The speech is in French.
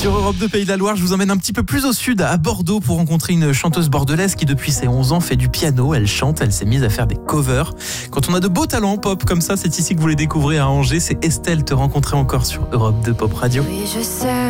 Sur Europe 2 Pays de la Loire, je vous emmène un petit peu plus au sud, à Bordeaux, pour rencontrer une chanteuse bordelaise qui, depuis ses 11 ans, fait du piano. Elle chante, elle s'est mise à faire des covers. Quand on a de beaux talents pop comme ça, c'est ici que vous les découvrez à Angers. C'est Estelle, te rencontrer encore sur Europe 2 Pop Radio. Oui, je sais.